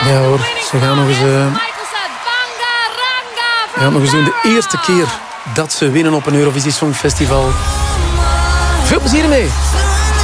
Ja hoor, ze gaan nog eens... Ze gaan nog eens doen. De eerste keer dat ze winnen op een Eurovisie Songfestival. Veel plezier ermee.